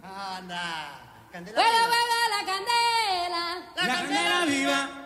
Anda. Candela Vuela, viva. vuela la candela. La candela viva.